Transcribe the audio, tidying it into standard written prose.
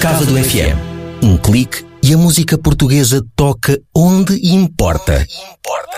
Cava do FM. Um clique e a música portuguesa toca onde importa.